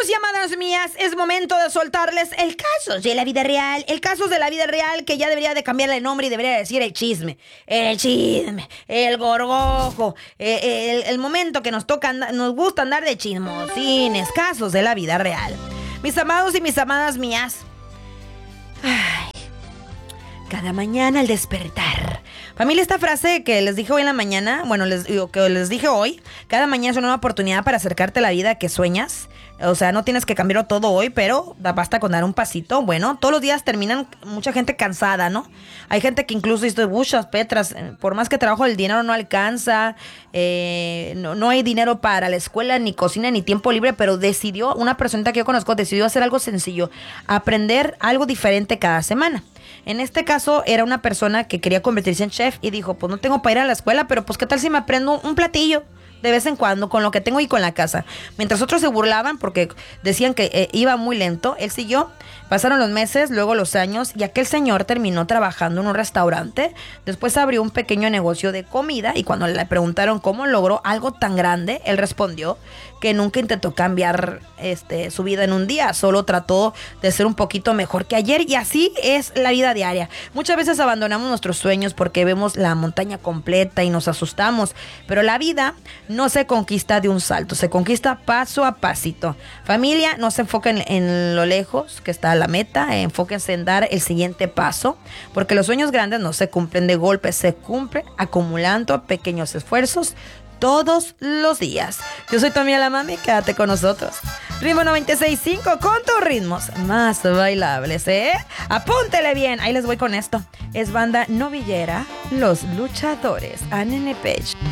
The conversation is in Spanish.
Amados y amadas mías, es momento de soltarles el caso de la vida real. El caso de la vida real que ya debería de cambiarle el nombre y debería decir el chisme. El chisme, el gorgojo, el momento que nos toca, nos gusta andar de chismosines. Casos de la vida real. Mis amados y mis amadas mías. Ay, cada mañana al despertar. Familia, esta frase que les dije hoy en la mañana, que les dije hoy, cada mañana es una nueva oportunidad para acercarte a la vida que sueñas. O sea, no tienes que cambiarlo todo hoy, pero basta con dar un pasito. Bueno, todos los días terminan mucha gente cansada, ¿no? Hay gente que incluso dice, buchas, Petras, por más que trabajo el dinero no alcanza, no hay dinero para la escuela, ni cocina, ni tiempo libre, pero una persona que yo conozco, decidió hacer algo sencillo, aprender algo diferente cada semana. En este caso era una persona que quería convertirse en chef y dijo, pues no tengo para ir a la escuela, pero pues qué tal si me aprendo un platillo de vez en cuando con lo que tengo y con la casa. Mientras otros se burlaban porque decían que iba muy lento, él siguió. Pasaron los meses, luego los años, y aquel señor terminó trabajando en un restaurante. Después abrió un pequeño negocio de comida, y cuando le preguntaron cómo logró algo tan grande, él respondió que nunca intentó cambiar su vida en un día, solo trató de ser un poquito mejor que ayer, y así es la vida diaria. Muchas veces abandonamos nuestros sueños porque vemos la montaña completa y nos asustamos, pero la vida no se conquista de un salto, se conquista paso a pasito. Familia, no se enfoquen en lo lejos que está la meta, enfóquense en dar el siguiente paso, porque los sueños grandes no se cumplen de golpe, se cumplen acumulando pequeños esfuerzos todos los días. Yo soy tu amiga la Mami, quédate con nosotros. Ritmo 96.5 con tus ritmos más bailables, ¿eh? Apúntele bien, ahí les voy con esto. Es banda novillera, Los Luchadores, Anene Page.